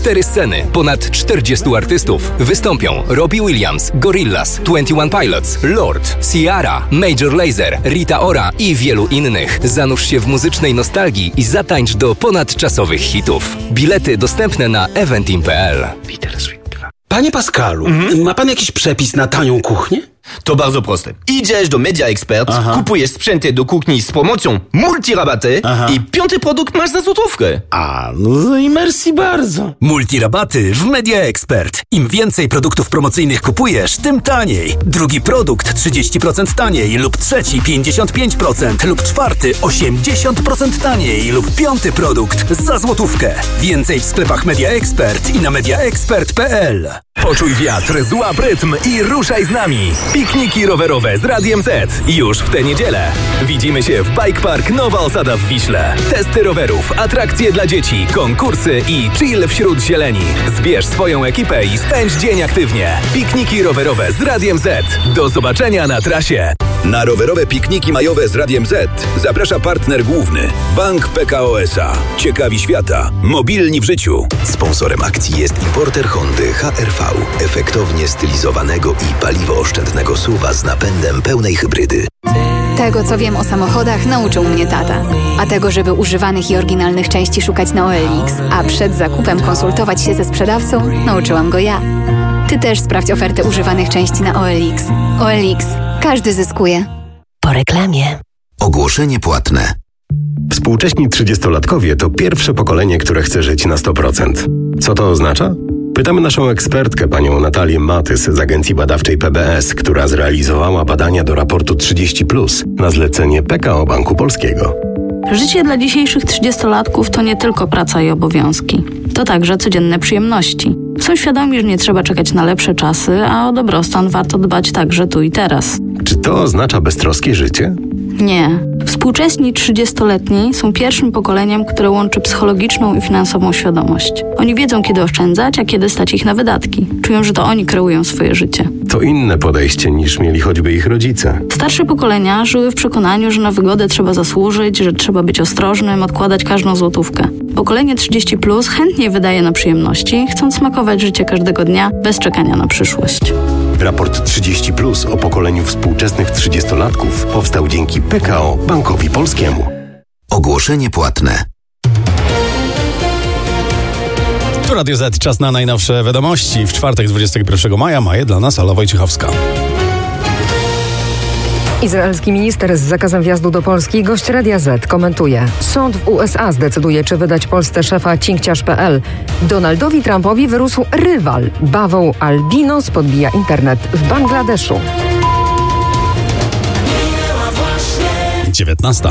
4 sceny, ponad 40 artystów. Wystąpią Robbie Williams, Gorillaz, 21 Pilots, Lord, Ciara, Major Lazer, Rita Ora i wielu innych. Zanurz się w muzycznej nostalgii i zatańcz do ponadczasowych hitów. Bilety dostępne na eventim.pl. Panie Pascalu, ma pan jakiś przepis na tanią kuchnię? To bardzo proste. Idziesz do Media Expert, kupujesz sprzęty do kuchni z promocją multirabaty i 5. produkt masz za złotówkę. No i merci bardzo. Multirabaty w Media Expert. Im więcej produktów promocyjnych kupujesz, tym taniej. Drugi produkt 30% taniej lub trzeci 55% lub czwarty 80% taniej lub 5. produkt za złotówkę. Więcej w sklepach Media Expert i na mediaexpert.pl. Poczuj wiatr, złap rytm i ruszaj z nami. Pikniki rowerowe z Radiem Z. Już w tę niedzielę. Widzimy się w Bike Park Nowa Osada w Wiśle. Testy rowerów, atrakcje dla dzieci, konkursy i chill wśród zieleni. Zbierz swoją ekipę i spędź dzień aktywnie. Pikniki rowerowe z Radiem Z. Do zobaczenia na trasie. Na rowerowe pikniki majowe z Radiem Z zaprasza partner główny Bank PKO SA. Ciekawi świata, mobilni w życiu. Sponsorem akcji jest importer Hondy HR-V, efektownie stylizowanego i paliwooszczędnego SUV-a z napędem pełnej hybrydy. Tego, co wiem o samochodach, nauczył mnie tata. A tego, żeby używanych i oryginalnych części szukać na OLX, a przed zakupem konsultować się ze sprzedawcą, nauczyłam go ja. Ty też sprawdź ofertę używanych części na OLX. OLX. Każdy zyskuje. Po reklamie. Ogłoszenie płatne. Współcześni 30-latkowie to pierwsze pokolenie, które chce żyć na 100%. Co to oznacza? Pytamy naszą ekspertkę, panią Natalię Matys z agencji badawczej PBS, która zrealizowała badania do raportu 30+ na zlecenie PKO Banku Polskiego. Życie dla dzisiejszych 30-latków to nie tylko praca i obowiązki. To także codzienne przyjemności. Są świadomi, że nie trzeba czekać na lepsze czasy, a o dobrostan warto dbać także tu i teraz. Czy to oznacza beztroskie życie? Nie. Współcześni 30-letni są pierwszym pokoleniem, które łączy psychologiczną i finansową świadomość. Oni wiedzą, kiedy oszczędzać, a kiedy stać ich na wydatki. Czują, że to oni kreują swoje życie. To inne podejście niż mieli choćby ich rodzice. Starsze pokolenia żyły w przekonaniu, że na wygodę trzeba zasłużyć, że trzeba być ostrożnym, odkładać każdą złotówkę. Pokolenie 30+ chętnie wydaje na przyjemności, chcąc smakować życie każdego dnia bez czekania na przyszłość. Raport 30+ o pokoleniu współczesnych 30-latków powstał dzięki PKO Bankowi Polskiemu. Ogłoszenie płatne. Tu Radio Z, czas na najnowsze wiadomości. W czwartek 21 maja ma je dla nas Ala Wojciechowska. Izraelski minister z zakazem wjazdu do Polski, gość Radia Z, komentuje. Sąd w USA zdecyduje, czy wydać Polsce szefa cinkciarz.pl. Donaldowi Trumpowi wyrósł rywal. Bawoł albinos podbija internet w Bangladeszu. 19.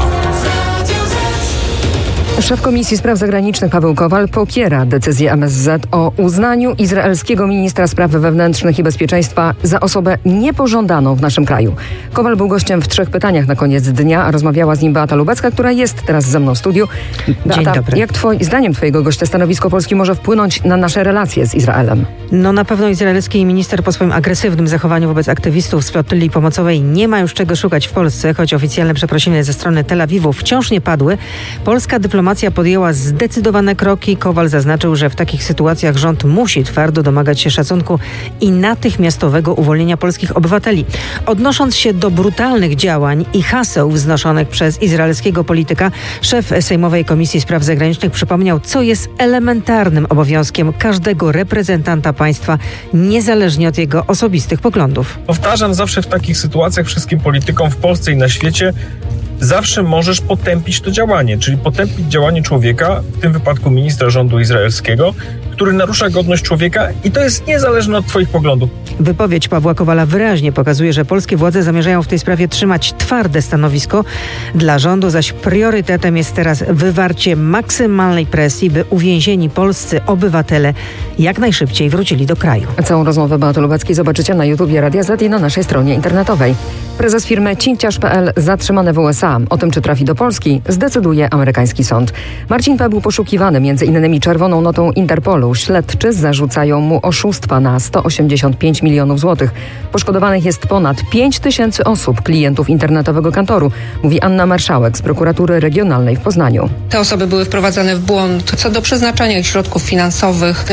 Szef Komisji Spraw Zagranicznych Paweł Kowal popiera decyzję MSZ o uznaniu izraelskiego ministra spraw wewnętrznych i bezpieczeństwa za osobę niepożądaną w naszym kraju. Kowal był gościem w 3 pytaniach na koniec dnia, a rozmawiała z nim Beata Lubecka, która jest teraz ze mną w studiu. Beata, Dzień dobry. Jak zdaniem twojego gościa stanowisko Polski może wpłynąć na nasze relacje z Izraelem? No na pewno izraelski minister po swoim agresywnym zachowaniu wobec aktywistów z flotyli pomocowej nie ma już czego szukać w Polsce, choć oficjalne przeprosiny ze strony Tel Awiwu wciąż nie padły. Polska dyplomacja podjęła zdecydowane kroki. Kowal zaznaczył, że w takich sytuacjach rząd musi twardo domagać się szacunku i natychmiastowego uwolnienia polskich obywateli. Odnosząc się do brutalnych działań i haseł wznoszonych przez izraelskiego polityka, szef Sejmowej Komisji Spraw Zagranicznych przypomniał, co jest elementarnym obowiązkiem każdego reprezentanta państwa, niezależnie od jego osobistych poglądów. Powtarzam zawsze w takich sytuacjach wszystkim politykom w Polsce i na świecie, zawsze możesz potępić to działanie, czyli potępić działanie człowieka, w tym wypadku ministra rządu izraelskiego, który narusza godność człowieka i to jest niezależne od twoich poglądów. Wypowiedź Pawła Kowala wyraźnie pokazuje, że polskie władze zamierzają w tej sprawie trzymać twarde stanowisko. Dla rządu zaś priorytetem jest teraz wywarcie maksymalnej presji, by uwięzieni polscy obywatele jak najszybciej wrócili do kraju. Całą rozmowę Beaty Lubeckiej zobaczycie na YouTubie Radia Z i na naszej stronie internetowej. Prezes firmy cinkciarz.pl zatrzymany w USA. O tym, czy trafi do Polski, zdecyduje amerykański sąd. Marcin P. był poszukiwany m.in. czerwoną notą Interpolu. Śledczy zarzucają mu oszustwa na 185 milionów złotych. Poszkodowanych jest ponad 5 000 osób, klientów internetowego kantoru, mówi Anna Marszałek z prokuratury regionalnej w Poznaniu. Te osoby były wprowadzane w błąd co do przeznaczania ich środków finansowych